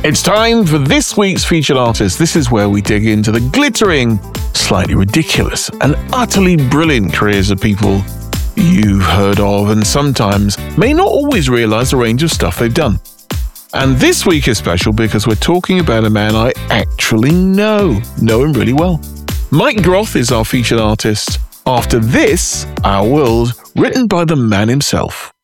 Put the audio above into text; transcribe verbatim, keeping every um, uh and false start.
It's time for this week's featured artist. This is where we dig into the glittering, slightly ridiculous, and utterly brilliant careers of people you've heard of and sometimes may not always realize the range of stuff they've done. And this week is special because we're talking about a man I actually know, know him really well. Mike Groth is our featured artist. After this, Our World, written by the man himself.